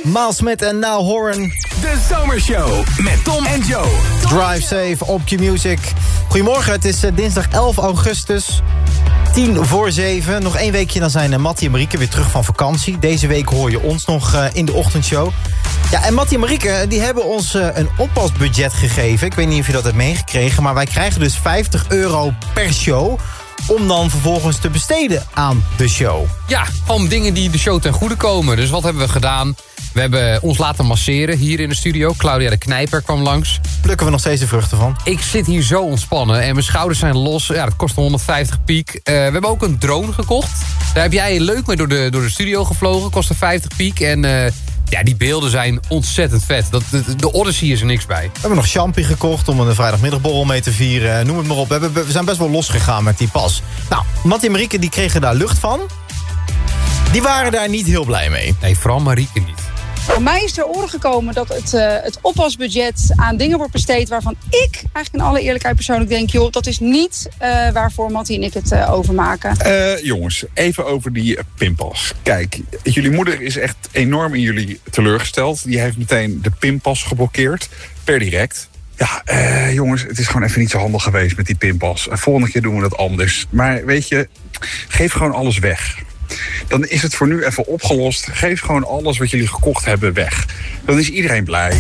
Miles Smith en Now Horan. De Zomershow met Tom en Joe. Drive safe op Q-Music. Goedemorgen, het is dinsdag 11 augustus. 6:50. Nog 1 weekje, dan zijn Mattie en Marieke weer terug van vakantie. Deze week hoor je ons nog in de ochtendshow. Ja, en Mattie en Marieke die hebben ons een oppasbudget gegeven. Ik weet niet of je dat hebt meegekregen, maar wij krijgen dus €50 per show om dan vervolgens te besteden aan de show. Ja, gewoon dingen die de show ten goede komen. Dus wat hebben we gedaan? We hebben ons laten masseren hier in de studio. Claudia de Knijper kwam langs. Plukken we nog steeds de vruchten van. Ik zit hier zo ontspannen en mijn schouders zijn los. Ja, dat kost 150 piek. We hebben ook een drone gekocht. Daar heb jij leuk mee door de studio gevlogen. Kostte 50 piek en... ja, die beelden zijn ontzettend vet. De Odyssey is er niks bij. We hebben nog champie gekocht om een vrijdagmiddagborrel mee te vieren. Noem het maar op. We zijn best wel losgegaan met die pas. Nou, Mattie en Marieke die kregen daar lucht van. Die waren daar niet heel blij mee. Nee, vooral Marieke niet. Voor mij is ter oren gekomen dat het oppasbudget aan dingen wordt besteed waarvan ik eigenlijk in alle eerlijkheid persoonlijk denk, joh, dat is niet waarvoor Mattie en ik het overmaken. Jongens, even over die pinpas. Kijk, jullie moeder is echt enorm in jullie teleurgesteld. Die heeft meteen de pinpas geblokkeerd, per direct. Ja, jongens, het is gewoon even niet zo handig geweest met die pinpas. Volgende keer doen we dat anders. Maar weet je, geef gewoon alles weg. Dan is het voor nu even opgelost. Geef gewoon alles wat jullie gekocht hebben weg. Dan is iedereen blij.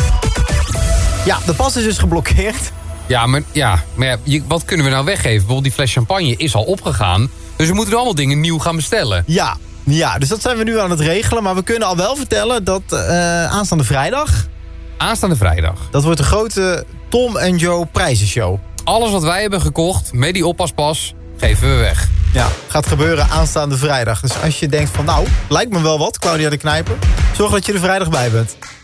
Ja, de pas is dus geblokkeerd. Ja, maar wat kunnen we nou weggeven? Bijvoorbeeld die fles champagne is al opgegaan. Dus we moeten allemaal dingen nieuw gaan bestellen. Ja, dus dat zijn we nu aan het regelen. Maar we kunnen al wel vertellen dat aanstaande vrijdag... Aanstaande vrijdag. Dat wordt de grote Tom en Joe prijzenshow. Alles wat wij hebben gekocht met die oppaspas geven we weg. Ja, gaat gebeuren aanstaande vrijdag. Dus als je denkt van nou, lijkt me wel wat, Claudia de Knijper. Zorg dat je er vrijdag bij bent.